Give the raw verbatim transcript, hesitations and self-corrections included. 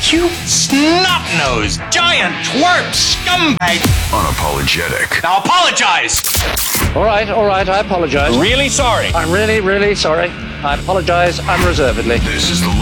You snot-nosed, giant twerp scumbag. Unapologetic. Now apologize. All right, all right, I apologize. Really sorry. I'm really, really sorry. I apologize unreservedly. This is the